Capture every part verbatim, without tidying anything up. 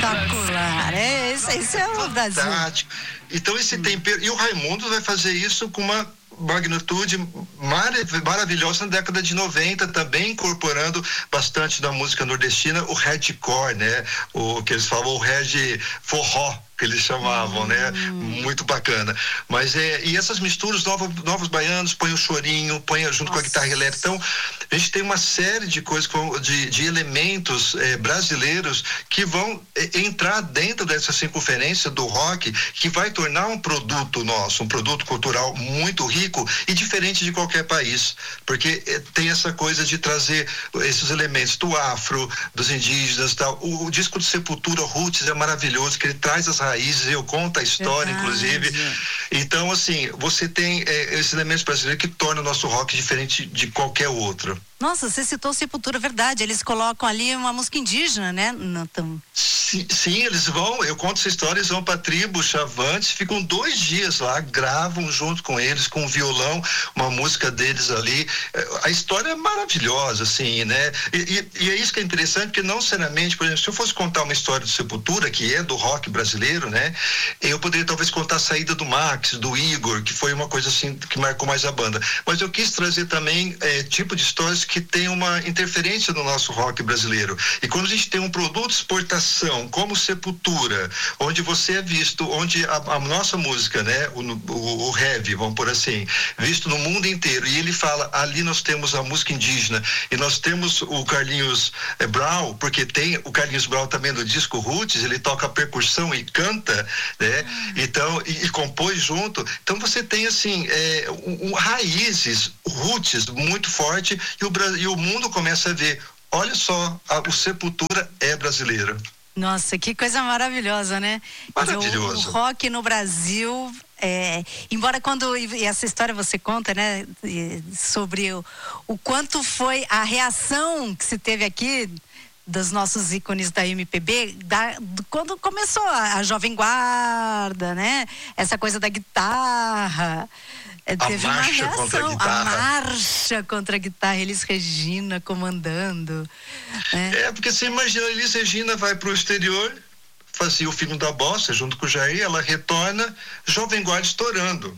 espetacular. É, isso, isso é o Brasil. Fantástico. Então esse tempero, e o Raimundos vai fazer isso com uma magnitude marav- maravilhosa na década de noventa, também incorporando bastante da música nordestina, o hardcore, né? O que eles falam, o reggae forró, que eles chamavam, hum. né? Muito bacana. Mas é, e essas misturas, novos, novos baianos, põe o chorinho, põe junto Nossa. com a guitarra elétrica. Então, a gente tem uma série de coisas, de, de elementos é, brasileiros que vão é, entrar dentro dessa circunferência do rock, que vai tornar um produto nosso, um produto cultural muito rico e diferente de qualquer país. Porque é, tem essa coisa de trazer esses elementos do afro, dos indígenas e tal. O, o disco de Sepultura, Roots, é maravilhoso, que ele traz as raízes, eu conto a história, Verdade. inclusive. Então, assim, você tem é, esses elementos brasileiros que tornam o nosso rock diferente de qualquer outro. Nossa, você citou Sepultura, verdade. Eles colocam ali uma música indígena, né? Não tão... sim, sim, eles vão, eu conto essa história, eles vão pra tribo Chavantes, ficam dois dias lá, gravam junto com eles, com o violão, uma música deles ali. A história é maravilhosa, assim, né? E, e, e é isso que é interessante, porque não seriamente, por exemplo, se eu fosse contar uma história do Sepultura, que é do rock brasileiro, né? Eu poderia talvez contar a saída do Max, do Igor, que foi uma coisa assim, que marcou mais a banda. Mas eu quis trazer também é, tipo de histórias que tem uma interferência no nosso rock brasileiro. E quando a gente tem um produto de exportação, como Sepultura, onde você é visto, onde a, a nossa música, né, o, o, o heavy, vamos por assim, visto no mundo inteiro, e ele fala, ali nós temos a música indígena, e nós temos o Carlinhos é, Brown, porque tem o Carlinhos Brown também no disco Roots, ele toca percussão e canta, né, então, e, e compôs junto. Então você tem, assim, é, um, um, raízes, roots muito forte, e o e o mundo começa a ver, olha só, a, o Sepultura é brasileiro. Nossa, que coisa maravilhosa, né? Maravilhoso. Dizer, o, o rock no Brasil, é, embora quando, e essa história você conta, né, sobre o, o quanto foi a reação que se teve aqui dos nossos ícones da M P B, da, quando começou a, a Jovem Guarda, né? Essa coisa da guitarra. É, teve a uma marcha reação, contra a guitarra. A marcha contra a guitarra, Elis Regina comandando. Né? É, porque você imagina, a Elis Regina vai pro exterior, fazia o filme da Bossa junto com o Jair, ela retorna, Jovem Guarda estourando.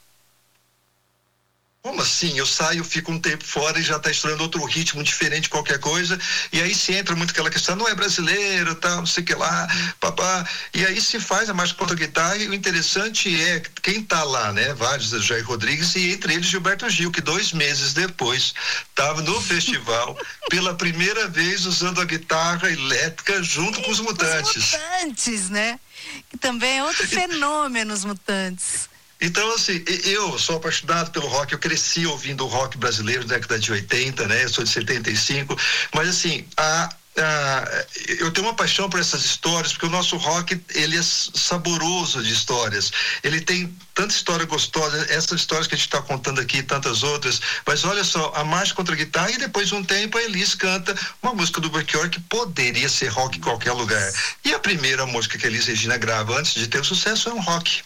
Como assim? Eu saio, fico um tempo fora e já está estourando outro ritmo diferente de qualquer coisa, e aí se entra muito aquela questão, não é brasileiro, tal, não sei o que lá, papá, e aí se faz a marcha contra a guitarra, e o interessante é quem está lá, né, vários, Jair Rodrigues, e entre eles Gilberto Gil, que dois meses depois estava no festival, pela primeira vez usando a guitarra elétrica junto com os Mutantes. Os Mutantes, né? Que também é outro fenômeno, os Mutantes. Então, assim, eu sou apaixonado pelo rock, eu cresci ouvindo o rock brasileiro na década de oitenta, né? Eu sou de setenta e cinco, mas assim, a, a, eu tenho uma paixão por essas histórias, porque o nosso rock, ele é saboroso de histórias. Ele tem tanta história gostosa, essas histórias que a gente está contando aqui e tantas outras, mas olha só, a marcha contra a guitarra, e depois de um tempo a Elis canta uma música do Belchior que poderia ser rock em qualquer lugar. E a primeira música que a Elis Regina grava antes de ter o sucesso é um rock.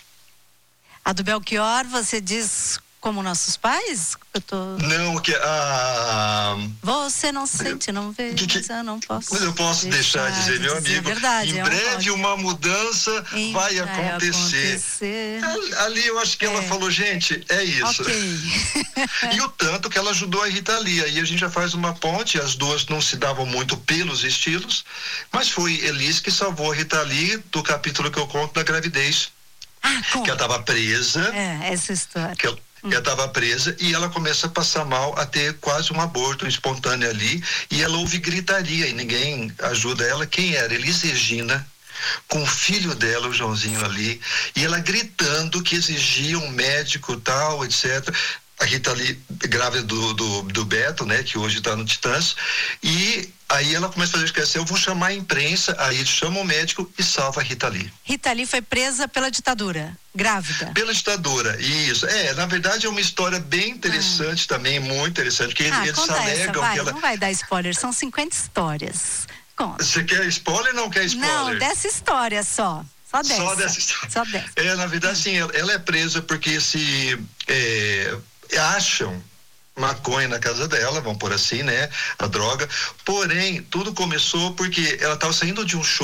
A do Belchior, você diz como nossos pais? Eu tô... Não, que a... Você não sente, não vê, que, que... mas eu não posso. Mas eu posso deixar, deixar dizer, meu dizer amigo, verdade, em é breve um uma mudança em vai acontecer. acontecer. Ali eu acho que é. ela falou, gente, é isso. Okay. E o tanto que ela ajudou a Rita Lee. Aí a gente já faz uma ponte, as duas não se davam muito pelos estilos, mas foi Elis que salvou a Rita Lee do capítulo que eu conto da gravidez. Ah, como? Que ela estava presa. É, essa história. Que ela, hum. ela estava presa e ela começa a passar mal, a ter quase um aborto espontâneo ali, e ela ouve gritaria e ninguém ajuda ela. Quem era? Elis Regina, com o filho dela, o Joãozinho ali, e ela gritando que exigia um médico tal, etcétera. A Rita Lee, grávida do, do, do Beto, né, que hoje está no Titãs, e aí ela começa a fazer esquecer, eu vou chamar a imprensa, aí eles chamam o médico e salva a Rita Lee. Rita Lee foi presa pela ditadura, grávida. Pela ditadura, isso. É, na verdade é uma história bem interessante ah. também, muito interessante, que ah, eles conta alegam essa, vai, que ela... não vai dar spoiler, são cinquenta histórias. Conta. Você quer spoiler ou não quer spoiler? Não, dessa história só. Só dessa. Só dessa história. Só dessa. É, na verdade, sim, ela, ela é presa porque se... É, acham maconha na casa dela, vamos por assim, né? A droga. Porém, tudo começou porque ela estava saindo de um show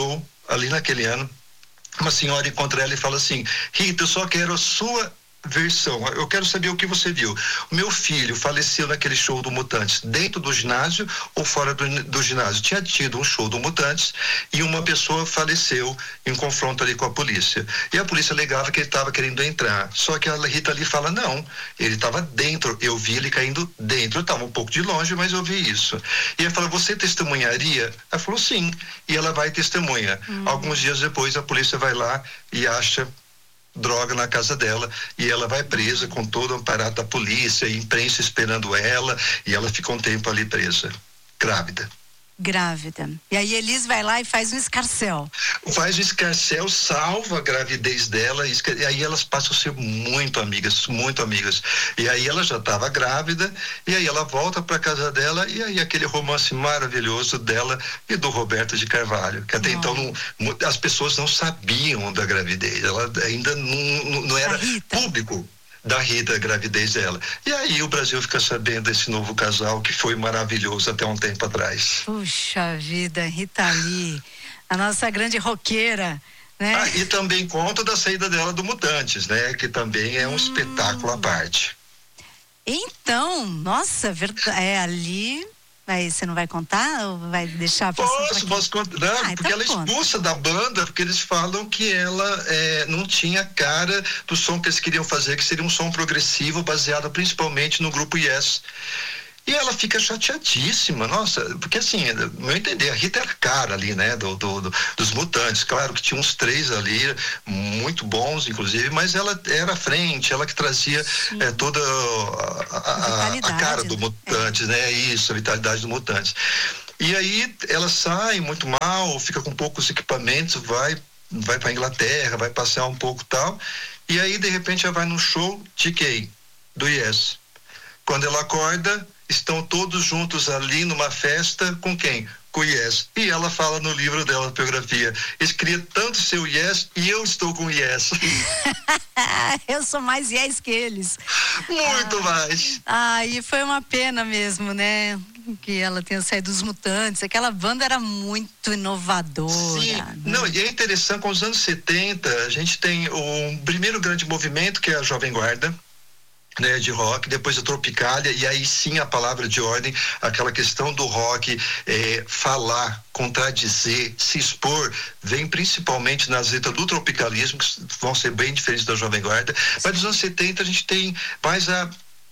ali naquele ano, uma senhora encontra ela e fala assim: Rita, eu só quero a sua versão, eu quero saber o que você viu. O meu filho faleceu naquele show do Mutantes, dentro do ginásio ou fora do, do ginásio? Tinha tido um show do Mutantes e uma pessoa faleceu em confronto ali com a polícia. E a polícia alegava que ele estava querendo entrar. Só que a Rita ali fala: não, ele estava dentro, eu vi ele caindo dentro. Eu estava um pouco de longe, mas eu vi isso. E ela fala: você testemunharia? Ela falou: sim. E ela vai e testemunha. Hum. Alguns dias depois a polícia vai lá e acha droga na casa dela e ela vai presa com todo o aparato da polícia e imprensa esperando ela, e ela fica um tempo ali presa, grávida. Grávida. E aí Elis vai lá e faz um escarcéu. Faz o escarcéu, salva a gravidez dela, e aí elas passam a ser muito amigas, muito amigas. E aí ela já estava grávida, e aí ela volta para casa dela, e aí aquele romance maravilhoso dela e do Roberto de Carvalho, que até oh. então não, as pessoas não sabiam da gravidez, ela ainda não, não era público da Rita, a gravidez dela. E aí o Brasil fica sabendo desse novo casal que foi maravilhoso até um tempo atrás. Puxa vida, Rita Lee, a nossa grande roqueira, né? Ah, e também conta da saída dela do Mutantes, né? Que também é um hum. espetáculo à parte. Então, nossa, verdade, é ali... Aí você não vai contar ou vai deixar pra Posso, posso contar. Não, ah, porque então ela é conta. expulsa da banda, porque eles falam que ela é, não tinha cara do som que eles queriam fazer, que seria um som progressivo, baseado principalmente no grupo Yes. E ela fica chateadíssima, nossa, porque assim, no meu entender, a Rita era cara ali, né, do, do, do, dos Mutantes. Claro que tinha uns três ali, muito bons, inclusive, mas ela era à frente, ela que trazia é, toda a, a, a, a cara do Mutantes, né, isso, a vitalidade do Mutantes. E aí ela sai muito mal, fica com poucos equipamentos, vai, vai pra Inglaterra, vai passear um pouco e tal, e aí de repente ela vai num show de quem? Do Yes. Quando ela acorda, estão todos juntos ali numa festa com quem? Com o Yes. E ela fala no livro dela, na biografia: eles queriam tanto ser o Yes e eu estou com o Yes. Eu sou mais Yes que eles. Muito ah, mais. Ah, e foi uma pena mesmo, né? Que ela tenha saído dos Mutantes. Aquela banda era muito inovadora. Sim, né? Não, e é interessante, com os anos setenta, a gente tem o primeiro grande movimento, que é a Jovem Guarda, né, de rock, depois a Tropicália, e aí sim a palavra de ordem, aquela questão do rock, é, falar, contradizer, se expor, vem principalmente nas letras do tropicalismo, que vão ser bem diferentes da Jovem Guarda. Mas nos anos setenta a gente tem mais a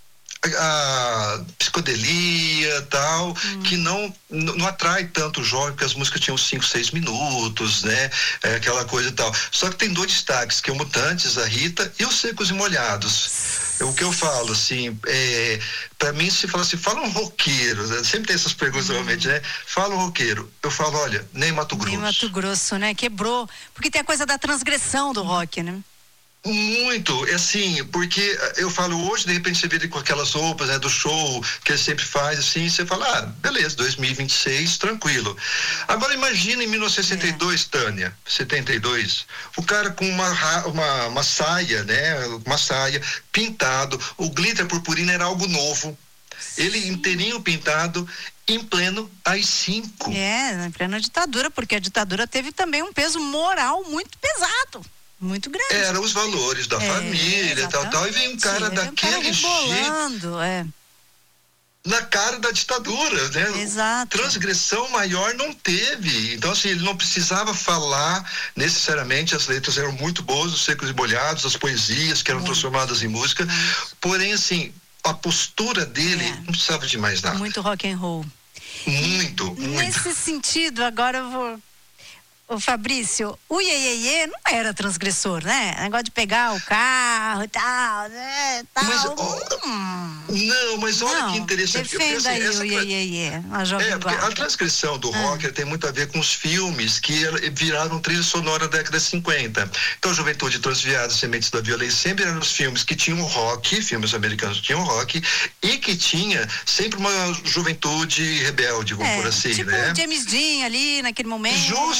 a psicodelia tal, hum. que não, não atrai tanto o jovem, porque as músicas tinham cinco, seis minutos, né? É, aquela coisa e tal. Só que tem dois destaques, que é o Mutantes, a Rita, e os Secos e Molhados. É o que eu falo, assim, é, pra mim, se fala assim, fala um roqueiro, né? Sempre tem essas perguntas, hum. realmente, né? Fala um roqueiro. Eu falo, olha, nem Mato Grosso. Nem Mato Grosso, né? Quebrou. Porque tem a coisa da transgressão do rock, né? Muito, é assim, porque eu falo hoje, de repente você vê ele com aquelas roupas, né, do show que ele sempre faz, assim, você fala, ah, beleza, dois mil e vinte e seis, tranquilo. Agora imagina em mil novecentos e sessenta e dois, é. Tânia, setenta e dois, o cara com uma, uma, uma saia, né, uma saia, pintado, o glitter purpurina era algo novo, ele inteirinho pintado, em pleno A I cinco. É, em plena ditadura, porque a ditadura teve também um peso moral muito pesado. Muito grande. Eram os valores da é, família, tal, tal, e vem um cara daquele um cara jeito, é. na cara da ditadura, né? Exato. Transgressão maior não teve. Então, assim, ele não precisava falar necessariamente, as letras eram muito boas, os Secos e Molhados, as poesias que eram muito. transformadas em música, muito. porém, assim, a postura dele é. não precisava de mais nada. Muito rock and roll. Muito, muito. Nesse sentido, agora eu vou... Ô Fabrício, o Iê não era transgressor, né? Negócio de pegar o carro e tal, né? Tal. Mas, hum. Não, mas olha não, que interessante. Defenda aí essa, o Iê, a Jovem É, porque Guarda. a transgressão do rock ah. tem muito a ver com os filmes que viraram trilha sonora da década de cinquenta. Então, Juventude Transviada, Sementes da Violência, sempre eram os filmes que tinham rock, filmes americanos que tinham rock, e que tinha sempre uma juventude rebelde, vamos é, por assim, tipo né? James Dean ali, naquele momento. Justamente.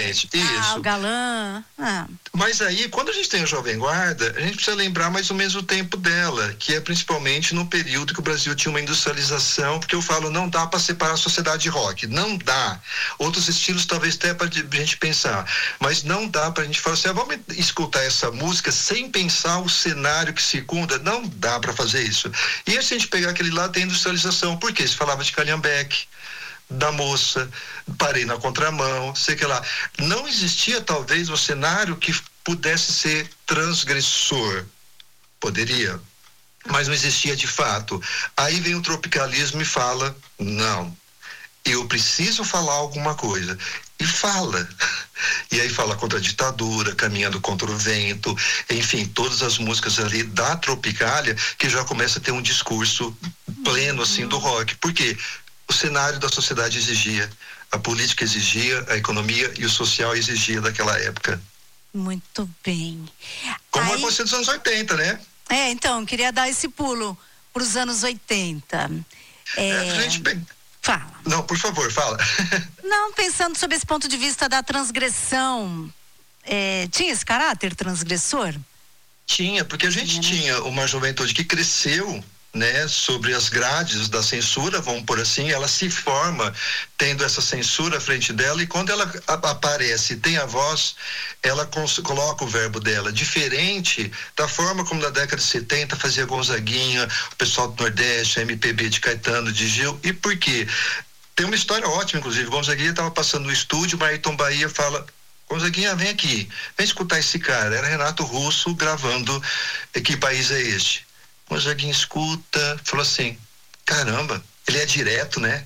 Exatamente, Ah, isso. o galã. Ah. Mas aí, quando a gente tem a Jovem Guarda, a gente precisa lembrar mais ou menos o tempo dela, que é principalmente no período que o Brasil tinha uma industrialização, porque eu falo, não dá para separar a sociedade de rock, não dá. Outros estilos talvez até para a gente pensar, mas não dá para a gente falar assim, ah, vamos escutar essa música sem pensar o cenário que circunda, não dá para fazer isso. E se a gente pegar aquele lado, tem industrialização, por quê? Se falava de Calhambeque, da moça, parei na contramão, sei que lá. Não existia talvez um cenário que pudesse ser transgressor. Poderia, mas não existia de fato. Aí vem o tropicalismo e fala, não, eu preciso falar alguma coisa. E fala. E aí fala contra a ditadura, caminhando contra o vento, enfim, todas as músicas ali da Tropicália que já começa a ter um discurso pleno assim do rock. Por quê? O cenário da sociedade exigia, a política exigia, a economia e o social exigia daquela época. Muito bem. Como Aí... aconteceu dos anos oitenta, né? É, então, queria dar esse pulo para os anos oitenta. É... É, a gente pega... Fala. Não, por favor, fala. Não, pensando sob esse ponto de vista da transgressão, é, tinha esse caráter transgressor? Tinha, porque a gente tinha, né? tinha uma juventude que cresceu, né, sobre as grades da censura, vamos por assim, ela se forma tendo essa censura à frente dela e quando ela a, aparece, tem a voz, ela cons, coloca o verbo dela, diferente da forma como na década de setenta fazia Gonzaguinha, o pessoal do Nordeste, a M P B de Caetano, de Gil, e por quê? Tem uma história ótima, inclusive, Gonzaguinha estava passando no estúdio, Ayrton Bahia fala, Gonzaguinha, vem aqui, vem escutar esse cara, era Renato Russo gravando Que País é Este? Gonzaguinha escuta, falou assim, caramba, ele é direto, né?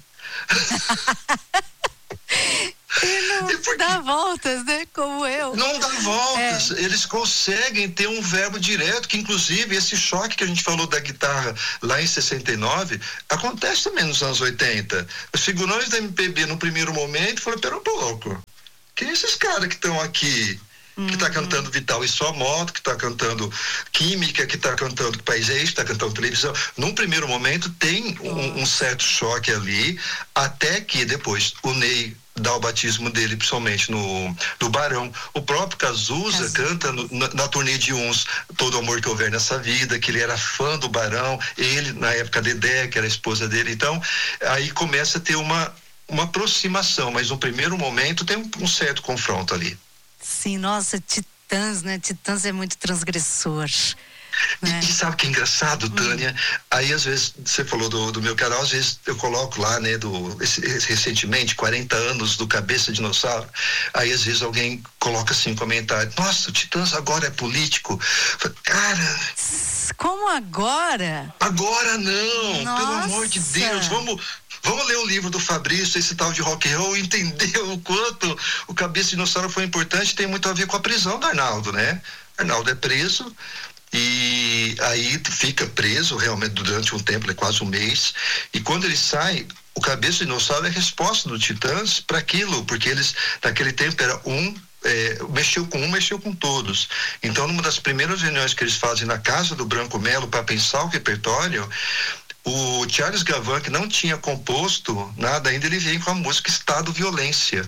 Ele não porque... dá voltas, né? Como eu. Não dá voltas. É. Eles conseguem ter um verbo direto, que inclusive esse choque que a gente falou da guitarra lá em sessenta e nove, acontece também nos anos oitenta. Os figurões da M P B no primeiro momento falaram, pera um pouco, quem é esses caras que estão aqui? Que está cantando Vital e Sua Moto, que está cantando Química, que está cantando Que País é Este, que está cantando televisão. Num primeiro momento tem um, um certo choque ali, até que depois o Ney dá o batismo dele, principalmente no, no Barão. O próprio Cazuza Cazuza. canta no, na, na turnê de uns Todo Amor Que Houver Nessa Vida, que ele era fã do Barão, ele, na época, Dedé, que era a esposa dele. Então, aí começa a ter uma, uma aproximação, mas no primeiro momento tem um, um certo confronto ali. Sim, nossa, Titãs, né? Titãs é muito transgressor. Né? E, e sabe o que é engraçado, Tânia? Hum. Aí, às vezes, você falou do, do meu canal, às vezes eu coloco lá, né, do, esse, recentemente, quarenta anos do Cabeça Dinossauro. Aí, às vezes, alguém coloca assim um comentário: nossa, o Titãs agora é político. Cara. Como agora? Agora não, nossa. Pelo amor de Deus, vamos. Vamos ler o livro do Fabrício, esse tal de rock and roll, e entender o quanto o Cabeça de Dinossauro foi importante. Tem muito a ver com a prisão do Arnaldo, né? Arnaldo é preso e aí fica preso realmente durante um tempo, é quase um mês. E quando ele sai, o Cabeça de Dinossauro é a resposta do Titãs para aquilo, porque eles, naquele tempo, era um. É, mexeu com um, mexeu com todos. Então, numa das primeiras reuniões que eles fazem na casa do Branco Melo para pensar o repertório, o Charles Gavan, que não tinha composto nada ainda, ele vem com a música Estado Violência.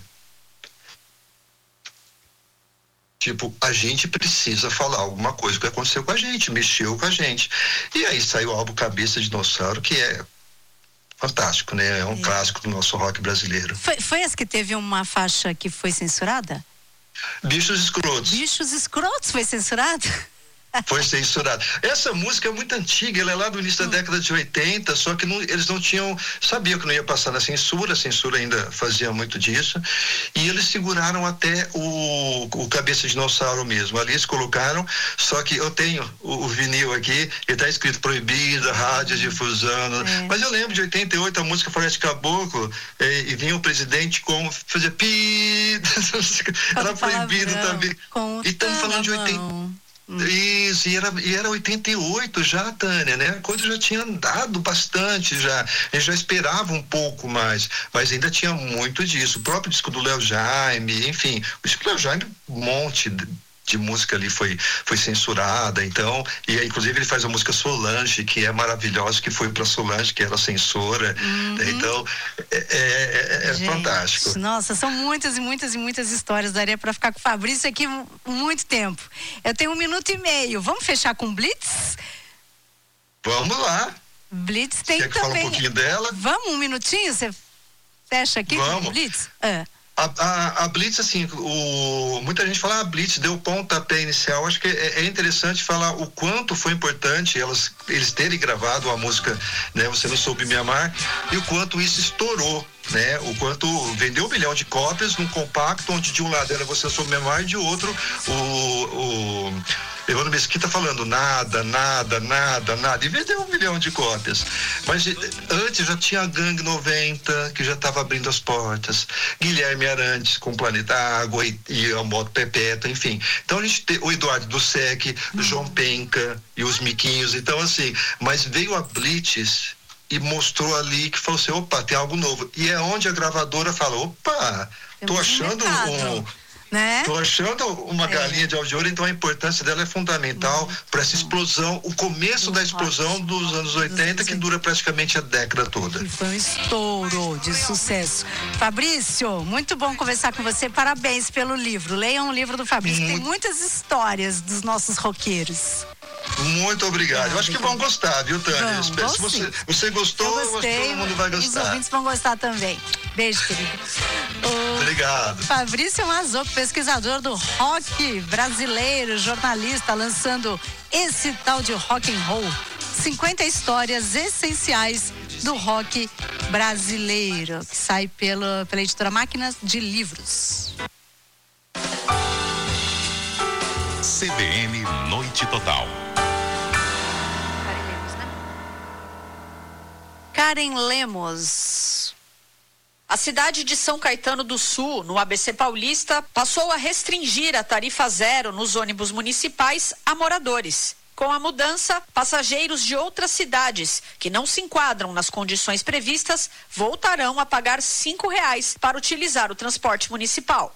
Tipo, a gente precisa falar alguma coisa que aconteceu com a gente, mexeu com a gente. E aí saiu o álbum Cabeça de Dinossauro, que é fantástico, né? É um é. clássico do nosso rock brasileiro. Foi, foi essa que teve uma faixa que foi censurada? Bichos Escrotos. Bichos Escrotos foi censurado? Foi censurado. Essa música é muito antiga, ela é lá do início da década de oitenta, só que não, eles não tinham, sabiam que não ia passar na censura, a censura ainda fazia muito disso, e eles seguraram até o, o Cabeça de Dinossauro mesmo. Ali eles colocaram, só que eu tenho o, o vinil aqui, ele tá escrito proibida, rádio difusão, é. Mas eu lembro de oitenta e oito, a música Floresta Caboclo, e, e vinha o presidente com, fazia pi, era proibido também. E estamos falando de oitenta. Isso, e era, e era oitenta e oito já, Tânia, né? A coisa já tinha andado bastante, já. A gente já esperava um pouco mais, mas ainda tinha muito disso. O próprio disco do Léo Jaime, enfim, o disco do Léo Jaime, um monte de música ali foi, foi censurada, então, e aí, inclusive ele faz a música Solange, que é maravilhosa, que foi pra Solange, que era censora, Uhum. né? Então, é, é, é Gente, fantástico. Nossa, são muitas e muitas e muitas histórias, daria pra ficar com o Fabrício aqui muito tempo. Eu tenho um minuto e meio, vamos fechar com Blitz? Vamos lá. Blitz tem Quer que também. fale um pouquinho dela? Vamos, um minutinho, você fecha aqui Vamos. com o Blitz? É. A, a, a Blitz, assim, o, muita gente fala, a ah, Blitz deu pontapé inicial. Acho que é, é interessante falar o quanto foi importante elas, eles terem gravado a música, né, Você Não Soube Me Amar, e o quanto isso estourou, né? O quanto vendeu um milhão de cópias num compacto, onde de um lado era Você Não Soube Me Amar e de outro o, o Evandro Mesquita falando nada, nada, nada, nada, e vendeu um milhão de cópias. Mas antes já tinha a Gangue noventa, que já estava abrindo as portas, Guilherme Arantes com Planeta Água e, e a Moto Perpétua, enfim. Então a gente tem o Eduardo Dussek, o João Penca e os Miquinhos, então assim, mas veio a Blitz e mostrou ali que falou assim, opa, tem algo novo. E é onde a gravadora fala, opa, tô achando um... Né? Tô achando uma é. galinha de ouro, então a importância dela é fundamental uhum. para essa explosão, o começo uhum. da explosão dos anos oitenta, que dura praticamente a década toda. E foi um estouro de sucesso. Fabrício, muito bom conversar com você, parabéns pelo livro. Leiam o livro do Fabrício, muito... tem muitas histórias dos nossos roqueiros. Muito obrigado. Ah, eu acho que vão gostar, viu, Tânia? Vão, Se você, você gostou, eu gostei, todo mundo vai gostar. Os ouvintes vão gostar também. Beijo, querido. O Obrigado. Fabrício Mazocco, pesquisador do rock brasileiro, jornalista, lançando esse tal de rock and roll. cinquenta histórias essenciais do rock brasileiro, que sai pela, pela editora Máquinas de Livros. C B N Noite Total. Karen Lemos. A cidade de São Caetano do Sul, no A B C Paulista, passou a restringir a tarifa zero nos ônibus municipais a moradores. Com a mudança, passageiros de outras cidades que não se enquadram nas condições previstas voltarão a pagar cinco reais para utilizar o transporte municipal.